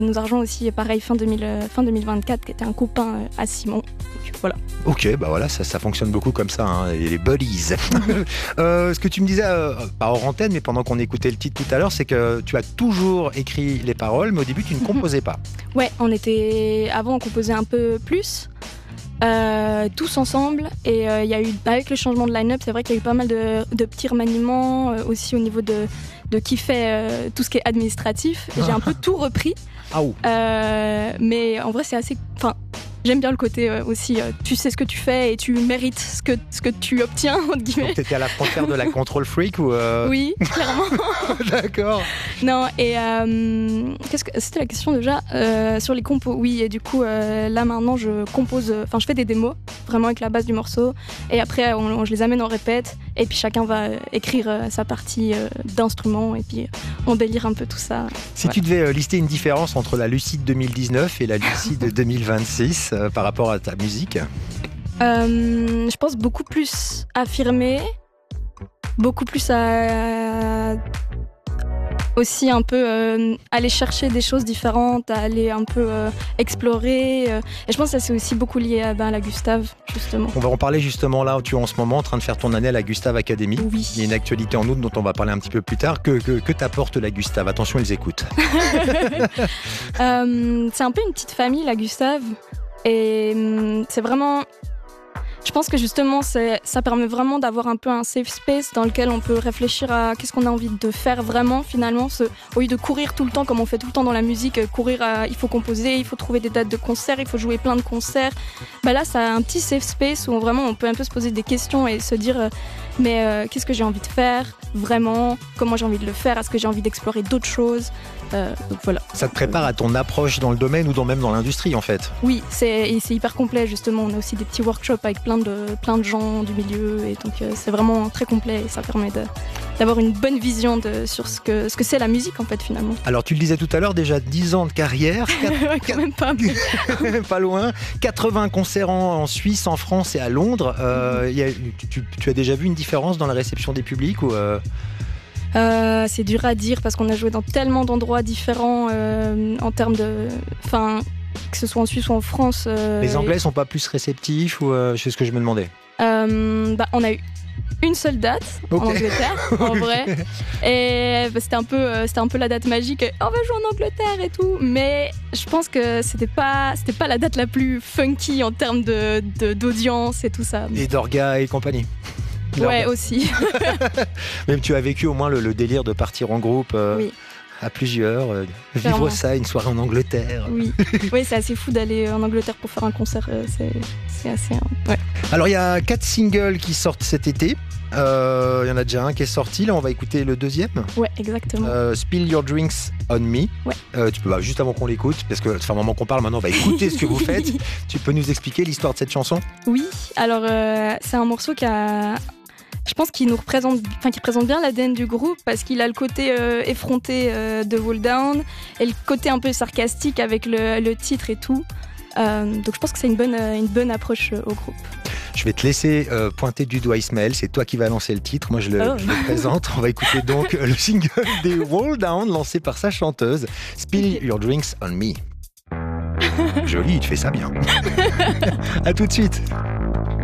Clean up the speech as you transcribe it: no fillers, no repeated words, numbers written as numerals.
nous a rejoint aussi, pareil, fin 2024, qui était un copain à Simon. Donc, voilà. Ok, bah voilà, ça fonctionne beaucoup comme ça, hein, les buddies. Ce que tu me disais, pas hors antenne, mais pendant qu'on écoutait le titre tout à l'heure, c'est que tu as toujours écrit les paroles, mais au début, tu ne composais pas. Ouais, avant, on composait un peu plus. Tous ensemble, et il y a eu, avec le changement de line-up, c'est vrai qu'il y a eu pas mal de petits remaniements aussi au niveau de qui fait tout ce qui est administratif, et j'ai un peu tout repris. Mais en vrai c'est assez, j'aime bien le côté aussi, tu sais ce que tu fais et tu mérites ce que tu obtiens, entre guillemets. Donc t'étais à la frontière de la control freak ou Oui, clairement. D'accord. Non, et qu'est-ce que c'était la question déjà sur les compos? Oui, et du coup là maintenant je compose, je fais des démos vraiment avec la base du morceau, et après je les amène en répète, et puis chacun va écrire sa partie d'instrument, et puis on délire un peu tout ça. Si tu devais lister une différence entre la Lucide 2019 et la Lucide 2026 par rapport à ta musique? Je pense beaucoup plus affirmé, beaucoup plus à aussi un peu aller chercher des choses différentes, à aller un peu explorer. Et je pense que ça c'est aussi beaucoup lié à la Gustave, justement. On va en parler justement là où tu es en ce moment en train de faire ton année à la Gustave Academy. Oui. Il y a une actualité en août dont on va parler un petit peu plus tard. Que t'apporte la Gustave? Attention, ils écoutent. C'est un peu une petite famille, la Gustave. Et c'est vraiment... Je pense que justement, ça permet vraiment d'avoir un peu un safe space dans lequel on peut réfléchir à qu'est-ce qu'on a envie de faire vraiment, finalement. Au lieu de courir tout le temps, comme on fait tout le temps dans la musique, il faut composer, il faut trouver des dates de concerts, il faut jouer plein de concerts. Là, ça a un petit safe space où vraiment on peut un peu se poser des questions et se dire qu'est-ce que j'ai envie de faire vraiment, comment j'ai envie de le faire, est-ce que j'ai envie d'explorer d'autres choses. Donc voilà. Ça te prépare à ton approche dans le domaine ou même dans l'industrie en fait? Oui, c'est hyper complet justement. On a aussi des petits workshops avec plein de gens du milieu, et donc c'est vraiment très complet, et ça permet d'avoir une bonne vision sur ce que c'est la musique en fait finalement. Alors tu le disais tout à l'heure, déjà 10 ans de carrière. Quand même pas. Pas loin. 80 concerts en Suisse, en France et à Londres. Tu as déjà vu une différence dans la réception des publics ou c'est dur à dire parce qu'on a joué dans tellement d'endroits différents en termes de... que ce soit en Suisse ou en France. Les Anglais sont pas plus réceptifs ou c'est ce que je me demandais. On a eu une seule date en Angleterre, en vrai. Et c'était un peu la date magique. On va jouer en Angleterre et tout. Mais je pense que c'était pas la date la plus funky en termes d'audience et tout ça. Et d'orga et compagnie. Ouais, aussi. Même tu as vécu au moins le délire de partir en groupe à plusieurs, vivre ça, une soirée en Angleterre. Oui, c'est assez fou d'aller en Angleterre pour faire un concert. C'est assez... Ouais. Alors il y a 4 singles qui sortent cet été. Il y en a déjà un qui est sorti, là on va écouter le deuxième. Ouais, exactement. Spill Your Drinks on Me. Ouais. Tu peux juste avant qu'on l'écoute, parce que ça fait un moment qu'on parle, maintenant on va écouter ce que vous faites. Tu peux nous expliquer l'histoire de cette chanson? Oui, alors c'est un morceau je pense qu'il représente bien l'ADN du groupe, parce qu'il a le côté effronté de Hold Down et le côté un peu sarcastique avec le titre et tout. Donc je pense que c'est une bonne approche au groupe. Je vais te laisser pointer du doigt Ismaël, c'est toi qui vas lancer le titre, moi je le présente. On va écouter donc le single des Hold Down lancé par sa chanteuse, Spill Your Drinks on Me. Joli, tu fais ça bien. À tout de suite.